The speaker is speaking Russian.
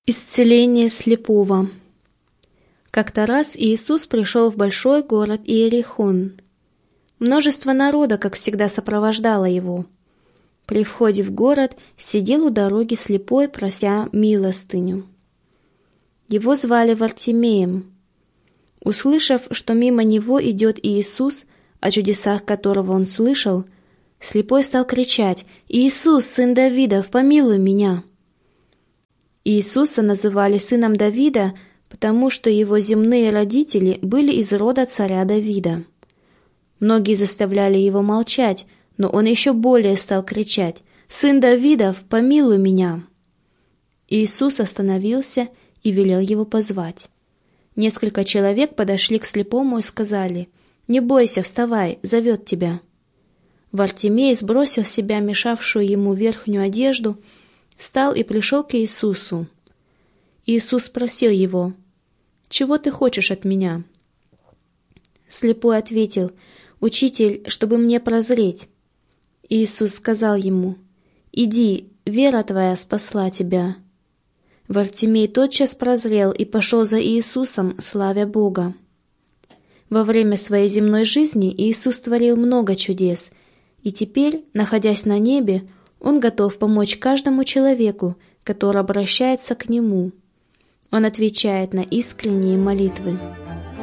Исцеление слепого. Как-то раз Иисус пришел в большой город Иерихон. Множество народа, как всегда, сопровождало его. При входе в город сидел у дороги слепой, прося милостыню. Его звали Вартимеем. Услышав, что мимо него идет Иисус, о чудесах которого он слышал, слепой стал кричать: «Иисус, сын Давидов, помилуй меня!» Иисуса называли сыном Давида, потому что его земные родители были из рода царя Давида. Многие заставляли его молчать, но он еще более стал кричать: «Сын Давидов, помилуй меня!» Иисус остановился и велел его позвать. Несколько человек подошли к слепому и сказали: «Не бойся, вставай, зовет тебя». Вартимей сбросил с себя мешавшую ему верхнюю одежду, встал и пришел к Иисусу. Иисус спросил его: «Чего ты хочешь от меня?» Слепой ответил: «Учитель, чтобы мне прозреть». Иисус сказал ему: «Иди, вера твоя спасла тебя». Вартимей тотчас прозрел и пошел за Иисусом, славя Бога. Во время своей земной жизни Иисус творил много чудес, и теперь, находясь на небе, Он готов помочь каждому человеку, который обращается к Нему. Он отвечает на искренние молитвы.